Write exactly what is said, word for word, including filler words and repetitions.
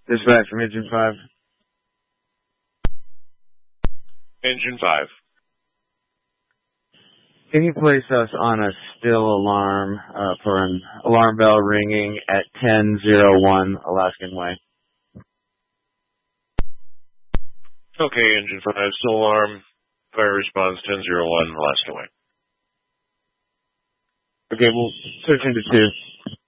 Dispatch from Engine five. Engine five. Can you place us on a still alarm uh, for an alarm bell ringing at ten oh one Alaskan Way? Okay, Engine five, still alarm. Fire response ten oh one Alaskan Way. Okay, we'll search into two.